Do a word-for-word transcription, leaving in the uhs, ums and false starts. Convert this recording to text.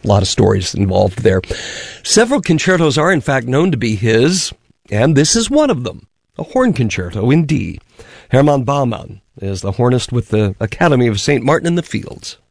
A lot of stories involved there. Several concertos are, in fact, known to be his, and this is one of them, a horn concerto in D. Hermann Baumann is the hornist with the Academy of Saint Martin in the Fields.